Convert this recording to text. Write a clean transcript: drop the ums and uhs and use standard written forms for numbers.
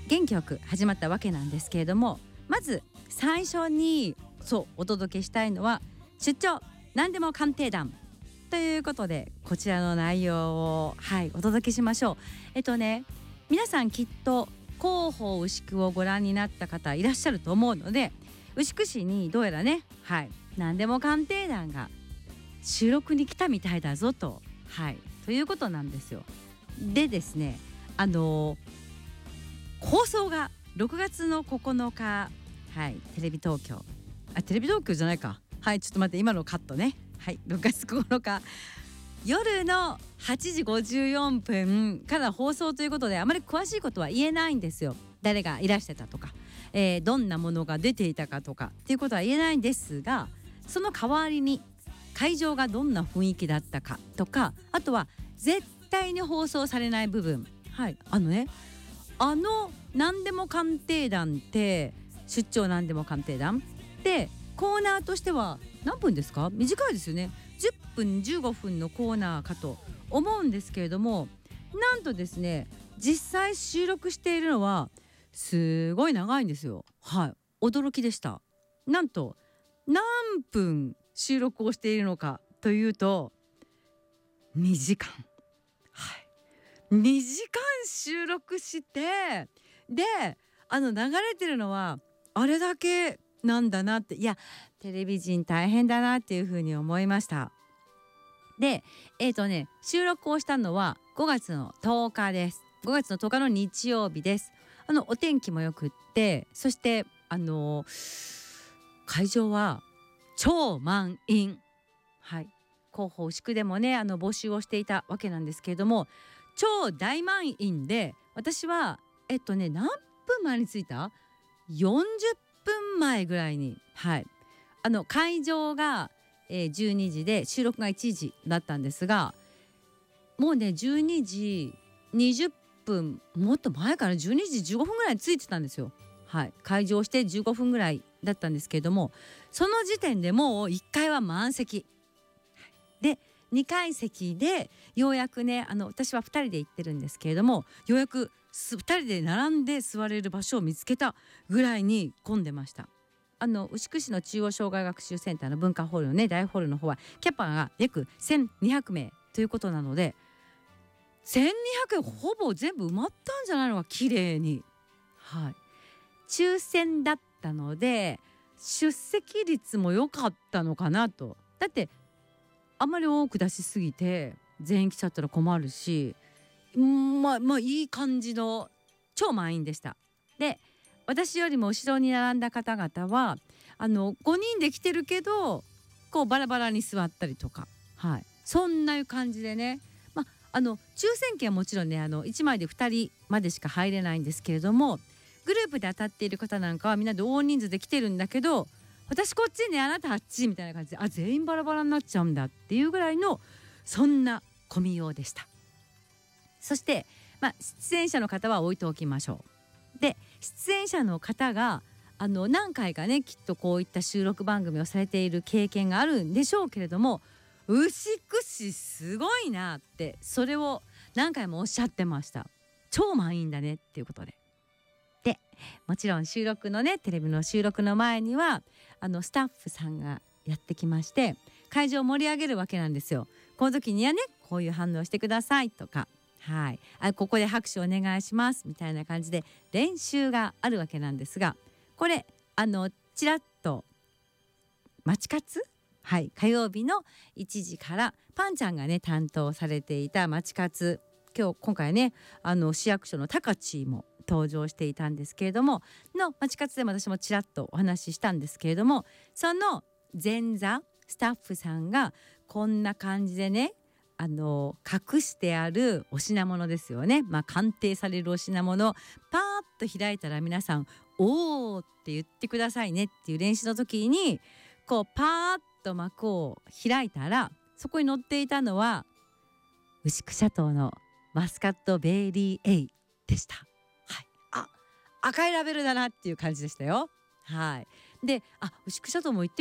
元気よく始まったわけなんですけれども、まず最初にお届けしたいのは出張何でも鑑定団ということで、こちらの内容をお届けしましょう。皆さんきっと広報牛久をご覧になった方いらっしゃると思うので、牛久市にどうやらね、何でも鑑定団が収録に来たみたいだぞと、ということなんですよ。でですね、放送が6月の9日、テレビ東京じゃないか、ちょっと待って、今のカットね。6月9日夜の8時54分から放送ということで、あまり詳しいことは言えないんですよ。誰がいらしてたとか、どんなものが出ていたかとかっていうことは言えないんですが、その代わりに会場がどんな雰囲気だったかとか、あとは絶対に放送されない部分、何でも鑑定団って、出張何でも鑑定団でコーナーとしては何分ですか？短いですよね。10分15分のコーナーかと思うんですけれども、なんとですね、実際収録しているのはすごい長いんですよ。驚きでした。なんと何分収録をしているのかというと、2時間。2時間収録して、で流れてるのはあれだけなんだなって、いやテレビ人大変だなっていうふうに思いました。で収録をしたのは5月の10日です。5月の10日の日曜日です。お天気もよくって、そして会場は超満員。広報牛久でもね募集をしていたわけなんですけれども、超大満員で、私は何分前に着いた？40分前ぐらいに、会場が、12時で収録が1時だったんですが、もうね12時20分もっと前から12時15分ぐらいに着いてたんですよ。会場して15分ぐらいだったんですけれども、その時点でもう1階は満席で、2階席でようやくね、私は2人で行ってるんですけれども、ようやく2人で並んで座れる場所を見つけたぐらいに混んでました。牛久市の中央障害学習センターの文化ホールのね、大ホールの方はキャパが約1200名ということなので、1200名ほぼ全部埋まったんじゃないのか、綺麗に。抽選だったので出席率も良かったのかなと。だってあまり多く出しすぎて全員来ちゃったら困るし、いい感じの超満員でした。で、私よりも後ろに並んだ方々は5人で来てるけどこうバラバラに座ったりとか、そんな感じでね、抽選券はもちろんね1枚で2人までしか入れないんですけれども、グループで当たっている方なんかはみんなで大人数で来てるんだけど、私こっちね、あなたあっちみたいな感じで、全員バラバラになっちゃうんだっていうぐらいの、そんな混みようでした。そして出演者の方は置いておきましょう。で、出演者の方が何回かね、きっとこういった収録番組をされている経験があるんでしょうけれども、牛久市すごいなって、それを何回もおっしゃってました。超満員だねっていうことで。で、もちろん収録のね、テレビの収録の前にはスタッフさんがやってきまして、会場を盛り上げるわけなんですよ。この時にはね、こういう反応してくださいとか、ここで拍手お願いしますみたいな感じで練習があるわけなんですが、これちらっとまちかつ、火曜日の1時からパンちゃんがね担当されていたまちかつ、今回ね市役所の高知も登場していたんですけれどものまちかつでも私もちらっとお話ししたんですけれども、その前座スタッフさんがこんな感じでね隠してあるお品物ですよね、鑑定されるお品物パーッと開いたら皆さんおーって言ってくださいねっていう練習の時に、こうパーッと幕を開いたら、そこに載っていたのは牛久シャトーのマスカットベイリー A でした。赤いラベルだなっていう感じでしたよ。で、牛久シャトーも行って